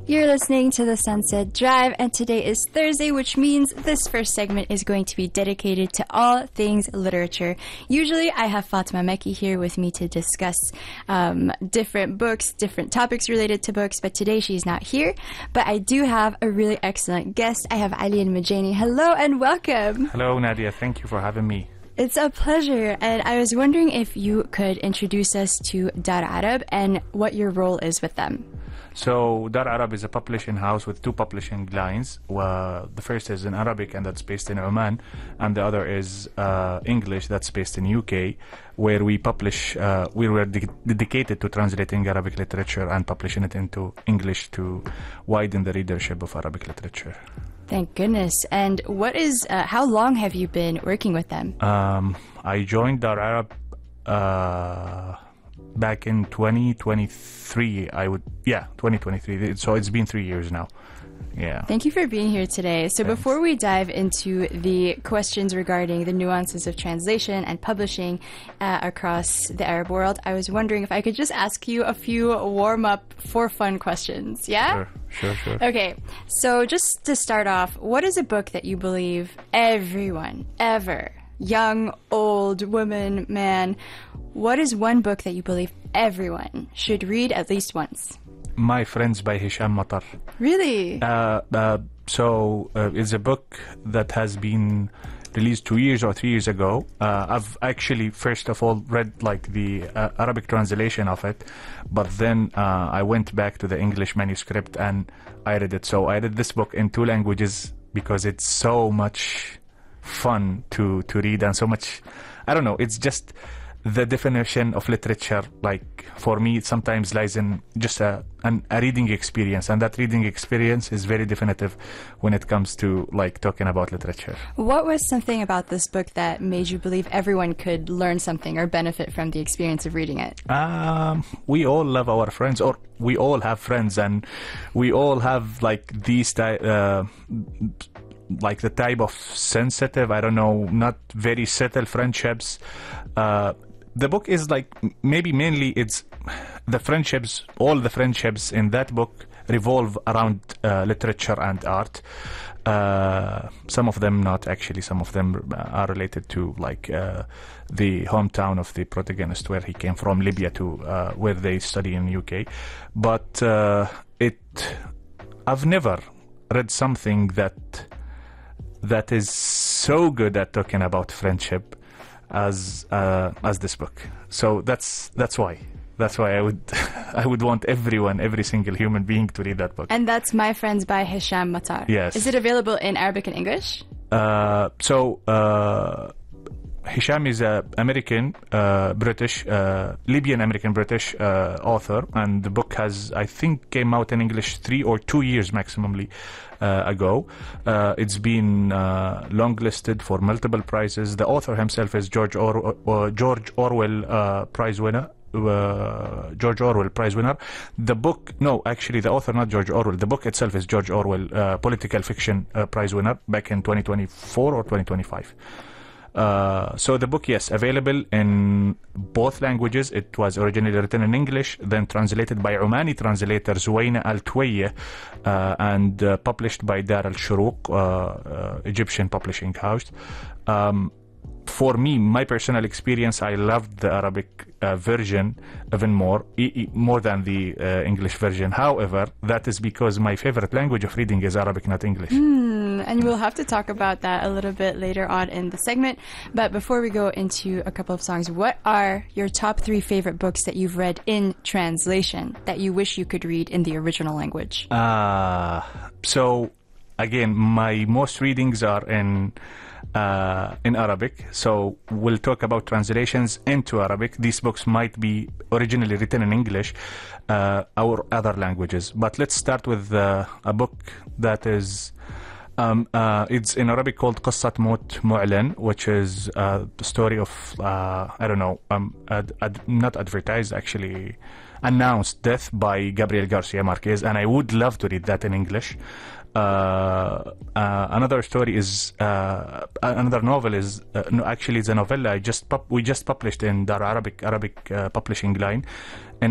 You're listening to The Sunset Drive, and today is Thursday, which means this first segment is going to be dedicated to all things literature. Usually I have Fatima Mekki here with me to discuss different books, different topics related to books, but today she's not here. But I do have a really excellent guest. I have Ali Al-Majani. Hello and welcome. Hello, Nadia. Thank you for having me. It's a pleasure. And I was wondering if you could introduce us to Dar Arab and what your role is with them. So, Dar Arab is a publishing house with two publishing lines. The first is in Arabic, and that's based in Oman, and the other is English, that's based in UK, where we publish. We were dedicated to translating Arabic literature and publishing it into English to widen the readership of Arabic literature. Thank goodness. And what is? How long have you been working with them? I joined Dar Arab back in 2023. 2023. So it's been 3 years now. Yeah. Thank you for being here today. So Thanks. Before we dive into the questions regarding the nuances of translation and publishing across the Arab world, I was wondering if I could just ask you a few warm-up for fun questions. Yeah? Sure. Okay. So just to start off, what is a book that you believe everyone ever, young, old, woman, man, what is one book that you believe everyone should read at least once? My Friends by Hisham Matar. Really? It's a book that has been released 2 years or 3 years ago. I've actually, first of all, read like the Arabic translation of it, but then I went back to the English manuscript and I read it. So I read this book in 2 languages because it's so much fun to read and so much, I don't know, it's just the definition of literature, like for me, it sometimes lies in just a reading experience, and that reading experience is very definitive when it comes to like talking about literature. What was something about this book that made you believe everyone could learn something or benefit from the experience of reading it? We all love our friends, or we all have friends, and we all have like these like the type of sensitive, I don't know, not very subtle friendships. The book is like, maybe mainly it's the friendships, all the friendships in that book revolve around literature and art. Some of them not actually, some of them are related to like the hometown of the protagonist, where he came from, Libya, to where they study in UK. But I've never read something that is so good at talking about friendship as this book. So that's why I would want every single human being to read that book. And that's My Friends by Hisham Matar. Yes. Is it available in Arabic and English? Hisham is a American, British, Libyan American British author, and the book has, I think, came out in English 3 or 2 years maximally ago. It's been longlisted for multiple prizes. The author himself is George Orwell Prize winner. George Orwell Prize winner. The book, no, actually the author, not George Orwell. The book itself is George Orwell Political Fiction Prize winner back in 2024 or 2025. So the book, yes, available in both languages. It was originally written in English, then translated by Omani translator Zuwaina Al-Tuwayeh, and published by Dar al-Shuruq, Egyptian publishing house. For me, my personal experience, I loved the Arabic version even more than the English version. However, that is because my favorite language of reading is Arabic, not English. And we'll have to talk about that a little bit later on in the segment. But before we go into a couple of songs, what are your top 3 favorite books that you've read in translation that you wish you could read in the original language? So, again, my most readings are in Arabic, so we'll talk about translations into Arabic. These books might be originally written in English or other languages, but let's start with a book that is it's in Arabic called قصة موت معلن, which is the story of I don't know, not advertised, actually announced death by Gabriel Garcia Marquez, and I would love to read that in English. Another story is another novel is no, actually it's a novella we just published in Dar Arabic publishing line,